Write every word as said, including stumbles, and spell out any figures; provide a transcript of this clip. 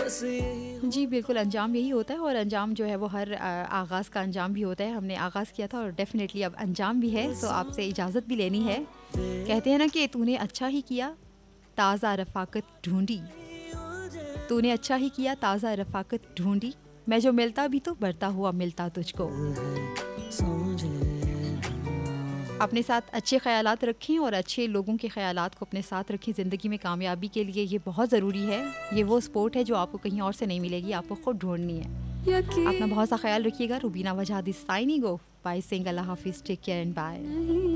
बस यही हो। जी, बिल्कुल अंजाम यही होता है और अंजाम जो है वो हर अ, आगाज़ का अंजाम भी होता है। हमने आगाज़ किया था और डेफ़िनेटली अब अंजाम भी है, तो आपसे इजाज़त भी लेनी है। कहते हैं ना कि तूने अच्छा ही किया, ताज़ा रफ़ाकत ढूँढी। तूने अच्छा ही किया, ताज़ा रफ़ाकत ढूँढी। मैं जो मिलता भी तो बढ़ता हुआ मिलता तुझको। अपने साथ अच्छे ख़यालात रखें और अच्छे लोगों के ख़यालात को अपने साथ रखें ज़िंदगी में कामयाबी के लिए। ये बहुत ज़रूरी है। ये वो स्पोर्ट है जो आपको कहीं और से नहीं मिलेगी, आपको खुद ढूँढनी है। अपना बहुत सा ख़याल रखिएगा। रुबीना वजह this signing off by saying अल्लाह हाफ़िज़, टेक केयर एंड बाय।